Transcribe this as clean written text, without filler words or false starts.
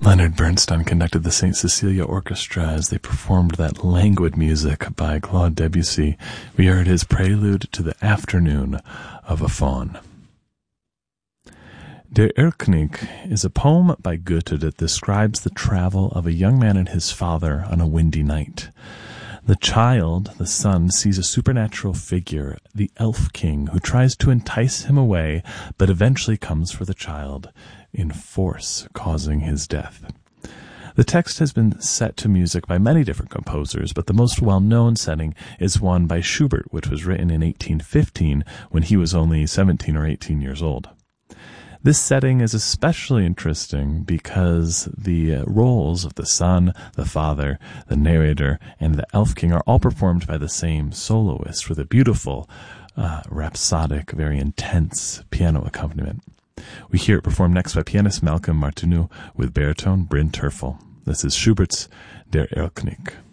Leonard Bernstein conducted the St. Cecilia Orchestra as they performed that languid music by Claude Debussy. We heard his prelude to the Afternoon of a Faun. Der Erlkönig is a poem by Goethe that describes the travel of a young man and his father on a windy night. The child, the son, sees a supernatural figure, the Elf King, who tries to entice him away, but eventually comes for the child in force, causing his death. The text has been set to music by many different composers, but the most well-known setting is one by Schubert, which was written in 1815 when he was only 17 or 18 years old. This setting is especially interesting because the roles of the son, the father, the narrator, and the Elf King are all performed by the same soloist with a beautiful, rhapsodic, very intense piano accompaniment. We hear it performed next by pianist Malcolm Martineau with baritone Bryn Terfel. This is Schubert's Der Erlkönig.